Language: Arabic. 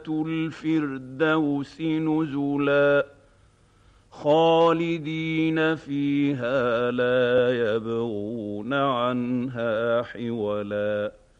الفردوس نزلا خالدين فيها لا يبغون عنها حولا